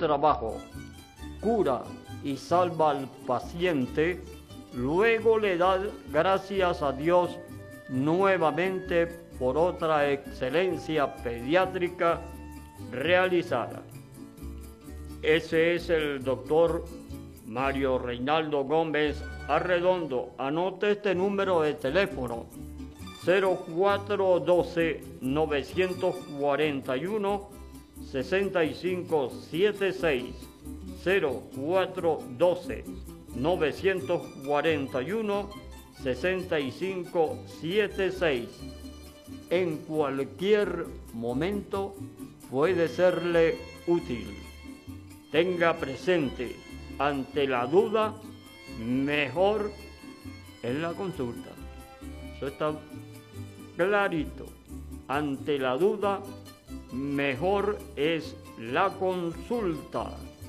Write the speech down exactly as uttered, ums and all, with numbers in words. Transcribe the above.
trabajo cura y salva al paciente, luego le da gracias a Dios nuevamente por otra excelencia pediátrica realizada. Ese es el doctor Mario Reinaldo Gómez Arredondo. Anote este número de teléfono: cero cuatro uno dos, nueve cuatro uno, seis cinco siete seis, cero cuatro uno dos, nueve cuatro uno, seis cinco siete seis. En cualquier momento puede serle útil. Tenga presente, ante la duda, mejor es la consulta. Eso está clarito. Ante la duda, mejor es la consulta.